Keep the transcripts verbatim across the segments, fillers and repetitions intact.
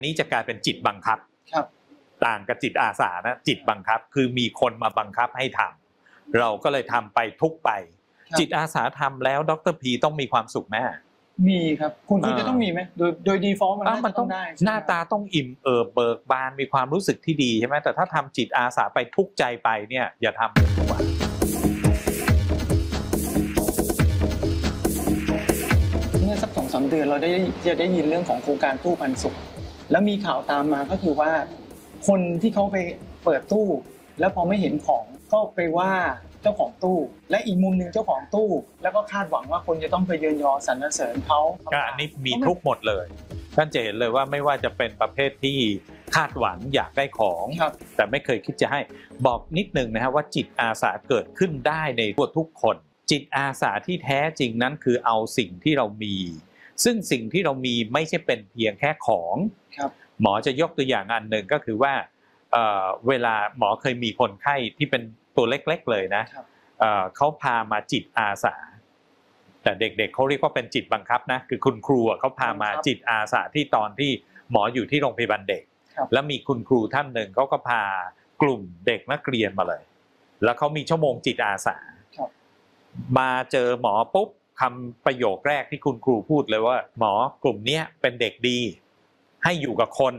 นี้จะกลายเป็นจิตบังคับครับต่างกับจิตอาสานะจิตบังคับคือมีคนมาบังคับให้ทำเราก็เลยทำไปทุกไปจิตอาสาทำแล้วดร.พีต้องมีความสุขแม่มีครับคุณคุณจะต้องมีไหมโดยโดย default มันน่าจะต้องได้หน้าตาต้องอิ่มเอิบเบิกบานมีความรู้สึกที่ดีใช่ไหมแต่ถ้าทำจิตอาสาไปทุกใจไปเนี่ยอย่าทำเลยดีกว่าเมื่อสักสองสามเดือนเราได้จะได้ยินเรื่องของโครงการตู้ปันสุขแล้วมีข่าวตามมาก็คือว่าคนที่เขาไปเปิดตู้แล้วพอไม่เห็นของก็ไปว่าเจ้าของตู้และอีกมุมนึงเจ้าของตู้แล้วก็คาดหวังว่าคนจะต้องไปเยินยอสรรเสริญเขาอันนี้มีทุกหมดเลยท่านจะเห็นเลยว่าไม่ว่าจะเป็นประเภทที่คาดหวังอยากได้ของแต่ไม่เคยคิดจะให้บอกนิดนึงนะฮะว่าจิตอาสาเกิดขึ้นได้ในตัวทุกคนจิตอาสาที่แท้จริงนั้นคือเอาสิ่งที่เรามีซึ่งสิ่งที่เรามีไม่ใช่เป็นเพียงแค่ของหมอจะยกตัวอย่างอันหนึ่งก็คือว่า เ, เวลาหมอเคยมีคนไข้ที่เป็นตัวเล็กๆเลยนะ เ, เขาพามาจิตอาสาแต่เด็กๆ เ, เขาเรียกว่าเป็นจิตบังคับนะคือคุณครูเขาพามาจิตอาสาที่ตอนที่หมออยู่ที่โรงพยาบาลเด็กแล้วมีคุณครูท่านหนึ่งเขาก็พากลุ่มเด็กนักเรียนมาเลยแล้วเขามีชั่วโมงจิตอาสามาเจอหมอปุ๊บคำประโยคแรกที่คุณครูพูดเลยว่าหมอกลุ่มนี้เป็นเด็กดีให้อยู่กับคน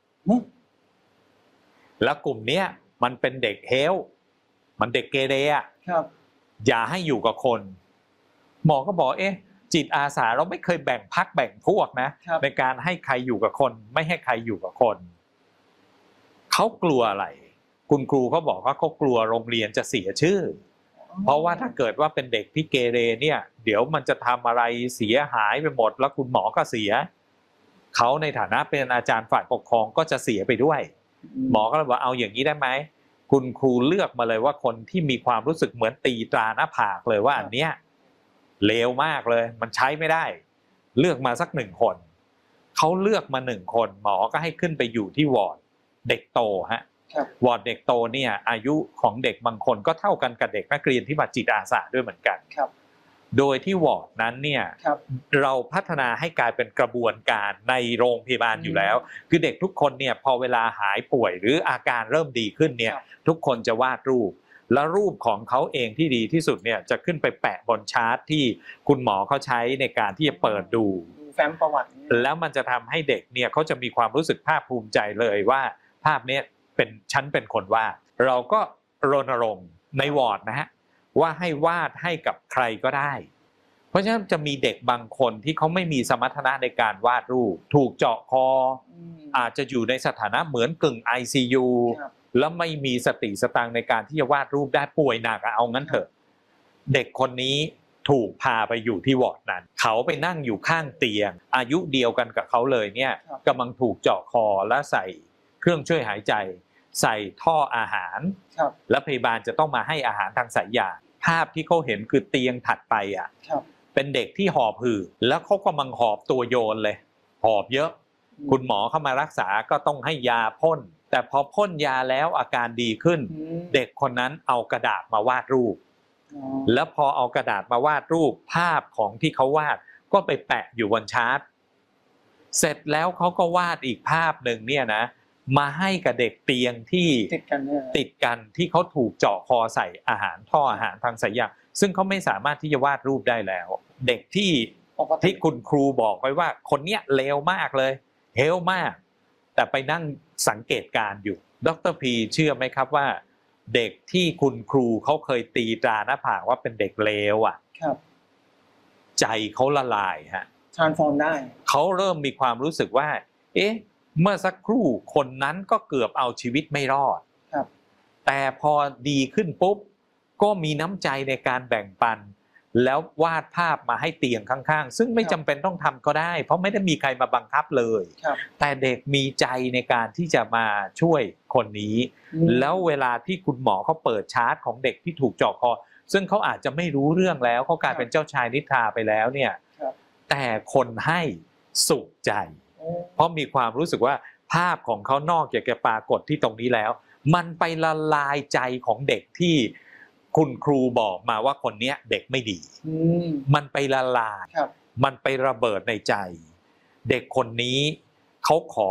แล้วกลุ่มนี้มันเป็นเด็กเฮลมันเด็กเกเรอ่ะอย่าให้อยู่กับคนหมอก็บอกเอ๊ะจิตอาสาเราไม่เคยแบ่งพรรคแบ่งพวกนะในการให้ใครอยู่กับคนไม่ให้ใครอยู่กับคนเขากลัวอะไรคุณครูเขาบอกว่าเขากลัวโรงเรียนจะเสียชื่อเพราะว่าถ้าเกิดว่าเป็นเด็กที่เกเรเนี่ยเดี๋ยวมันจะทำอะไรเสียหายไปหมดแล้วคุณหมอก็เสียเขาในฐานะเป็นอาจารย์ฝ่ายปกครองก็จะเสียไปด้วยหมอก็เลยบอกเอาอย่างนี้ได้ไหมคุณครูเลือกมาเลยว่าคนที่มีความรู้สึกเหมือนตีตราหน้าผากเลยว่าอันเนี้ยเลวมากเลยมันใช้ไม่ได้เลือกมาสักหนึ่งคนเขาเลือกมาหนึ่งคนหมอก็ให้ขึ้นไปอยู่ที่วอร์ดเด็กโตฮะวอร์ดเด็กโตเนี่ยอายุของเด็กบางคนก็เท่ากันกับเด็กนักเรียนที่มาจิตอาสาด้วยเหมือนกันโดยที่วอร์ดนั้นเนี่ยเราพัฒนาให้กลายเป็นกระบวนการในโรงพยาบาลอยู่แล้วคือเด็กทุกคนเนี่ยพอเวลาหายป่วยหรืออาการเริ่มดีขึ้นเนี่ยทุกคนจะวาดรูปและรูปของเขาเองที่ดีที่สุดเนี่ยจะขึ้นไปแปะบนชาร์ตที่คุณหมอเขาใช้ในการที่จะเปิดดูแฟ้มประวัติแล้วมันจะทำให้เด็กเนี่ยเขาจะมีความรู้สึกภาคภูมิใจเลยว่าภาพนี้เป็นฉันเป็นคนวาดเราก็รณรงค์ในวอร์ดนะฮะว่าให้วาดให้กับใครก็ได้เพราะฉะนั้นจะมีเด็กบางคนที่เขาไม่มีสมรรถนะในการวาดรูปถูกเจาะคออาจจะอยู่ในสถานะเหมือนกึ่ง ไอ ซี ยู แล้วไม่มีสติสตังในการที่จะวาดรูปได้ป่วยหนักเอางั้นเถอะเด็กคนนี้ถูกพาไปอยู่ที่วอร์ดนั้นเขาไปนั่งอยู่ข้างเตียงอายุเดียวกันกับเขาเลยเนี่ยกำลังถูกเจาะคอและใส่เครื่องช่วยหายใจใส่ท่ออาหารและพยาบาลจะต้องมาให้อาหารทางสายยางภาพที่เขาเห็นคือเตียงถัดไปอ่ะเป็นเด็กที่หอบหืดแล้วเขากำลังหอบตัวโยนเลยหอบเยอะคุณหมอเข้ามารักษาก็ต้องให้ยาพ่นแต่พอพ่นยาแล้วอาการดีขึ้นเด็กคนนั้นเอากระดาษมาวาดรูปแล้วพอเอากระดาษมาวาดรูปภาพของที่เขาวาดก็ไปแปะอยู่บนชาร์ตเสร็จแล้วเขาก็วาดอีกภาพหนึ่งเนี่ยนะมาให้กับเด็กเตียงที่ติดกันติดกันที่เขาถูกเจาะคอใส่อาหารท่ออาหารทางสายยางซึ่งเขาไม่สามารถที่จะวาดรูปได้แล้วเด็กที่ที่คุณครูบอกไว้ว่าคนเนี้ยเลวมากเลยเฮลมากแต่ไปนั่งสังเกตการอยู่ดร.พีเชื่อไหมครับว่าเด็กที่คุณครูเขาเคยตีตราหน้าผากว่าเป็นเด็กเลวอ่ะใจเขาละลายฮะ transform ได้เขาเริ่มมีความรู้สึกว่าเอ๊ะเมื่อสักครู่คนนั้นก็เกือบเอาชีวิตไม่รอดแต่พอดีขึ้นปุ๊บก็มีน้ำใจในการแบ่งปันแล้ววาดภาพมาให้เตียงข้างๆซึ่งไม่จำเป็นต้องทำก็ได้เพราะไม่ได้มีใครมาบังคับเลยแต่เด็กมีใจในการที่จะมาช่วยคนนี้แล้วเวลาที่คุณหมอเขาเปิดชาร์ตของเด็กที่ถูกเจาะคอซึ่งเขาอาจจะไม่รู้เรื่องแล้วเขากลายเป็นเจ้าชายนิทราไปแล้วเนี่ยแต่คนให้สุขใจเพราะมีความรู้สึกว่าภาพของเขานอกจากจะปรากฏที่ตรงนี้แล้วมันไปละลายใจของเด็กที่คุณครูบอกมาว่าคนนี้เด็กไม่ดีมันไปละลายมันไประเบิดในใจเด็กคนนี้เขาขอ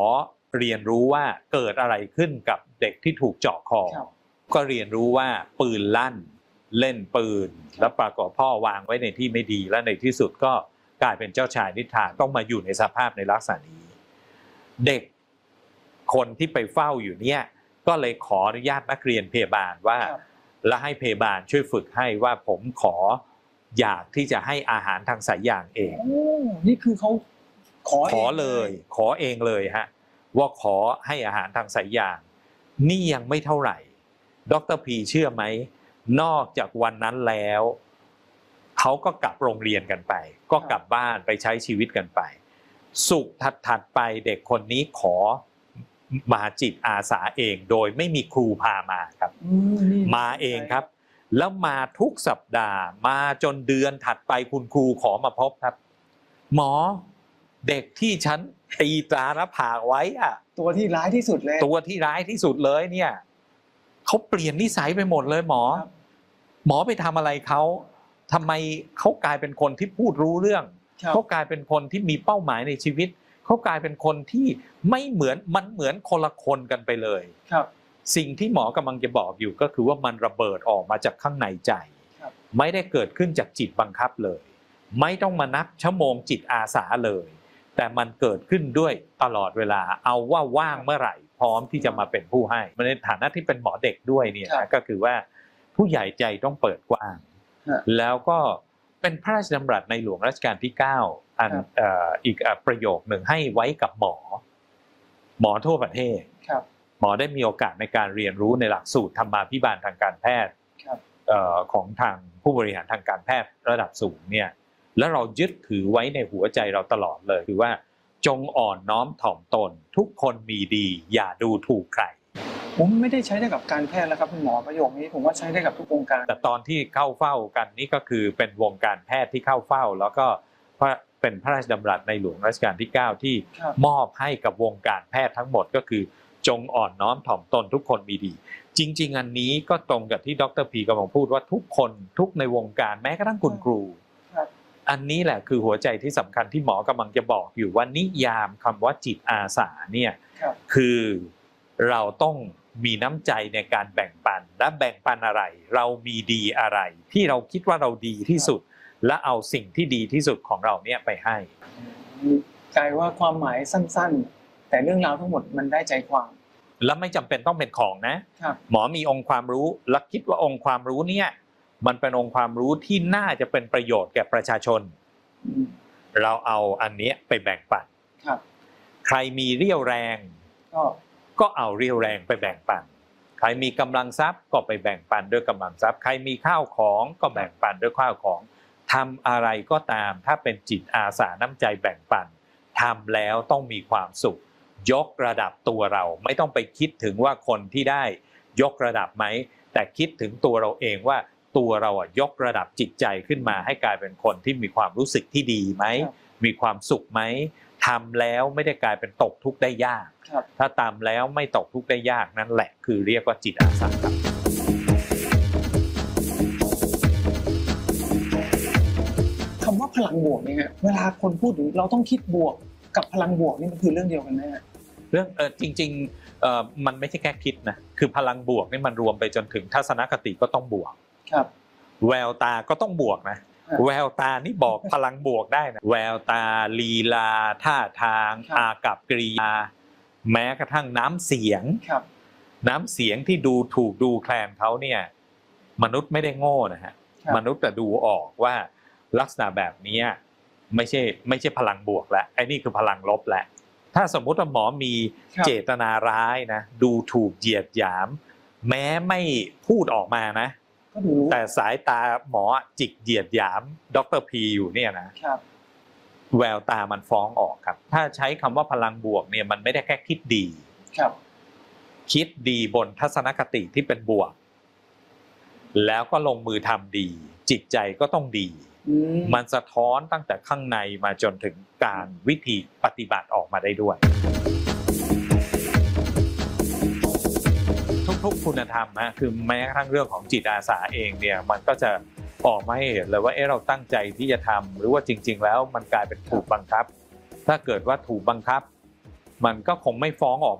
เรียนรู้ว่าเกิดอะไรขึ้นกับเด็กที่ถูกเจาะคอก็เรียนรู้ว่าปืนลั่นเล่นปืนแล้วปรากฏพ่อวางไว้ในที่ไม่ดีและในที่สุดก็กลายเป็นเจ้าชายนิทราต้องมาอยู่ในสภาพในลักษณะนี้เด็กคนที่ไปเฝ้าอยู่เนี่ยก็เลยขออนุญาตนักเรียนพยาบาลว่าและให้พยาบาลช่วยฝึกให้ว่าผมขออยากที่จะให้อาหารทางสายยางเองนี่คือเขาขอขอเลยขอเองเลยฮะว่าขอให้อาหารทางสายยางนี่ยังไม่เท่าไหร่ดร.พีเชื่อไหมนอกจากวันนั้นแล้วเขาก็กลับโรงเรียนกันไปก็กลับบ้านไปใช้ชีวิตกันไปสุขถัดๆไปเด็กคนนี้ขอมาจิตอาสาเองโดยไม่มีครูพามาครับมาเองครับแล้วมาทุกสัปดาห์มาจนเดือนถัดไปคุณครูขอมาพบครับหมอเด็กที่ฉันตีตราหน้าผากไว้อะตัวที่ร้ายที่สุดเลยตัวที่ร้ายที่สุดเลยเนี่ยเขาเปลี่ยนนิสัยไปหมดเลยหมอหมอไปทำอะไรเขาทำไมเขากลายเป็นคนที่พูดรู้เรื่องเขากลายเป็นคนที่มีเป้าหมายในชีวิตเขากลายเป็นคนที่ไม่เหมือนมันเหมือนคนละคนกันไปเลยครับสิ่งที่หมอกำลังจะบอกอยู่ก็คือว่ามันระเบิดออกมาจากข้างในใจไม่ได้เกิดขึ้นจากจิตบังคับเลยไม่ต้องมานับชั่วโมงจิตอาสาเลยแต่มันเกิดขึ้นด้วยตลอดเวลาเอาว่าว่างเมื่อไหร่พร้อมที่จะมาเป็นผู้ให้ในฐานะที่เป็นหมอเด็กด้วยเนี่ยนะก็คือว่าผู้ใหญ่ใจต้องเปิดกว้างแล้วก็เป็นพระราชดำรัสในหลวงรัชกาลที่เก้าอันอีกประโยคหนึ่งให้ไว้กับหมอหมอทั่วประเทศหมอได้มีโอกาสในการเรียนรู้ในหลักสูตรธรรมาภิบาลทางการแพทย์ของทางผู้บริหารทางการแพทย์ระดับสูงเนี่ยแล้วเรายึดถือไว้ในหัวใจเราตลอดเลยคือว่าจงอ่อนน้อมถ่อมตนทุกคนมีดีอย่าดูถูกใครผมไม่ได้ใช้ได้กับการแพทย์แล้วครับคุณหมอประโยคนี้ผมว่าใช้ได้กับทุกวงการแต่ตอนที่เข้าเฝ้ากันนี่ก็คือเป็นวงการแพทย์ที่เข้าเฝ้าแล้วก็เป็นพระราชดำรัสในหลวงรัชกาลที่เก้าที่มอบให้กับวงการแพทย์ทั้งหมดก็คือจงอ่อนน้อมถ่อมตนทุกคนมีดีจริงๆอันนี้ก็ตรงกับที่ดร.พีกำลังพูดว่าทุกคนทุกในวงการแม้กระทั่งคุณครูอันนี้แหละคือหัวใจที่สำคัญที่หมอกำลังจะบอกอยู่ว่านิยามคำว่าจิตอาสาเนี่ยคือเราต้องมีน้ำใจในการแบ่งปันและแบ่งปันอะไรเรามีดีอะไรที่เราคิดว่าเราดีที่สุดและเอาสิ่งที่ดีที่สุดของเราเนี่ยไปให้กลายว่าความหมายสั้นๆแต่เรื่องราวทั้งหมดมันได้ใจความและไม่จำเป็นต้องเป็นของนะหมอมีองค์ความรู้และคิดว่าองค์ความรู้เนี่ยมันเป็นองค์ความรู้ที่น่าจะเป็นประโยชน์แก่ประชาชนเราเอาอันนี้ไปแบ่งปันใครมีเรี่ยวแรงก็เอาเรี่ยวแรงไปแบ่งปันใครมีกำลังทรัพย์ก็ไปแบ่งปันด้วยกำลังทรัพย์ใครมีข้าวของก็แบ่งปันด้วยข้าวของทำอะไรก็ตามถ้าเป็นจิตอาสาน้ำใจแบ่งปันทำแล้วต้องมีความสุขยกระดับตัวเราไม่ต้องไปคิดถึงว่าคนที่ได้ยกระดับไหมแต่คิดถึงตัวเราเองว่าตัวเราอ่ะยกระดับจิตใจขึ้นมาให้กลายเป็นคนที่มีความรู้สึกที่ดีไหมมีความสุขไหมทำแล้วไม่ได้กลายเป็นตกทุกข์ได้ยากถ้าตามแล้วไม่ตกทุกข์ได้ยากนั่นแหละคือเรียกว่าจิตอาสาครับคำว่าพลังบวกเนี่ยฮะเวลาคนพูดถึงเราต้องคิดบวกกับพลังบวกนี่มันคือเรื่องเดียวกันไหมฮะเรื่องเออจริงๆเอ่อมันไม่ใช่แค่คิดนะคือพลังบวกนี่มันรวมไปจนถึงทัศนคติก็ต้องบวกครับแววตาก็ต้องบวกนะแววตานี่บอกพลังบวกได้นะแววตาลีลาท่าทางอากัปกิริยาแม้กระทั่งน้ำเสียงน้ำเสียงที่ดูถูกดูแคลนเขาเนี่ยมนุษย์ไม่ได้โง่นะฮะมนุษย์แต่ดูออกว่าลักษณะแบบนี้ไม่ใช่ไม่ใช่พลังบวกแล้วไอ้นี่คือพลังลบแล้วถ้าสมมุติว่าหมอมีเจตนาร้ายนะดูถูกเหยียดหยามแม้ไม่พูดออกมานะแต่สายตาหมอจิกเหยียดหยามดร.พีอยู่เนี่ยนะแววตามันฟ้องออกครับถ้าใช้คำว่าพลังบวกเนี่ยมันไม่ได้แค่คิดดีคิดดีบนทัศนคติที่เป็นบวกแล้วก็ลงมือทำดีจิตใจก็ต้องดีมันสะท้อนตั้งแต่ข้างในมาจนถึงการวิธีปฏิบัติออกมาได้ด้วยทุกๆคุณธรรมนะคือแม้กระทั่งเรื่องของจิตอาสาเองเนี่ยมันก็จะออกมาให้เห็นเลยว่าเอ๊ะเราตั้งใจที่จะทำหรือว่าจริงๆแล้วมันกลายเป็นถูกบังคับถ้าเกิดว่าถูกบังคับมันก็คงไม่ฟ้องออก